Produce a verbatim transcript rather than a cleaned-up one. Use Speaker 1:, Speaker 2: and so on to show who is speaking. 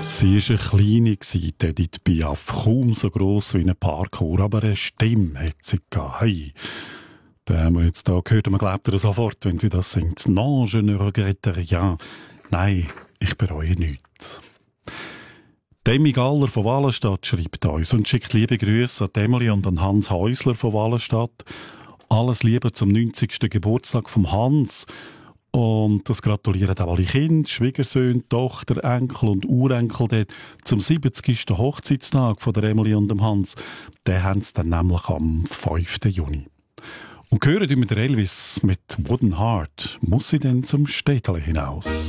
Speaker 1: Sie war eine kleine, die Edith Piaf, kaum so gross wie ein Parkour, aber eine Stimme hat sie gehabt. Hey. Den haben wir jetzt da gehört und man glaubt ihr sofort, wenn sie das singt. Non, je ne regrette rien. Nein, ich bereue nichts. Demi Galler von Wallenstadt schreibt uns und schickt liebe Grüße an Emily und an Hans Häusler von Wallenstadt. Alles Liebe zum neunzigsten Geburtstag vom Hans. Und das gratulieren auch alle Kinder, Schwiegersöhne, Tochter, Enkel und Urenkel dort zum siebzigsten Hochzeitstag von der Emily und dem Hans. Den haben sie dann nämlich am fünften Juni. Und hören wir den Elvis mit Wooden Heart. Muss sie denn zum Städtele hinaus?